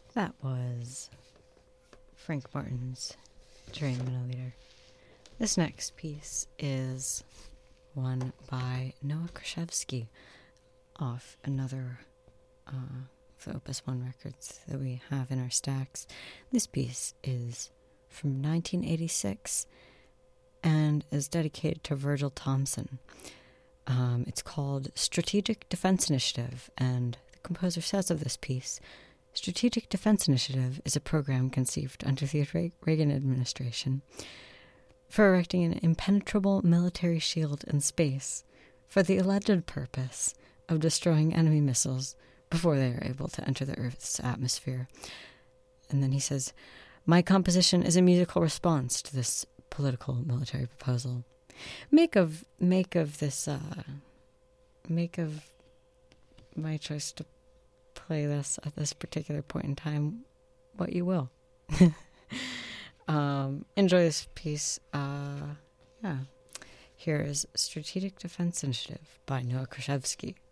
That was Frank Martin's Train Milliliter. This next piece is one by Noah Krashevsky off another the Opus 1 records that we have in our stacks. This piece is from 1986 and is dedicated to Virgil Thomson. It's called Strategic Defense Initiative, and the composer says of this piece, Strategic Defense Initiative is a program conceived under the Reagan administration for erecting an impenetrable military shield in space for the alleged purpose of destroying enemy missiles before they are able to enter the Earth's atmosphere. And then he says, my composition is a musical response to this political military proposal. Make of my choice to play this at this particular point in time what you will. Enjoy this piece. Here is Strategic Defense Initiative by Noah Krashevsky.